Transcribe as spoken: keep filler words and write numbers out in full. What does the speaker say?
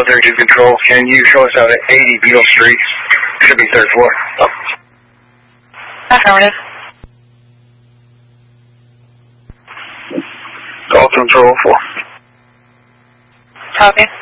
Military two Control, can you show us out at eighty Beetle Street? Should be third floor. Oh. Affirmative. Call Control four. Copy.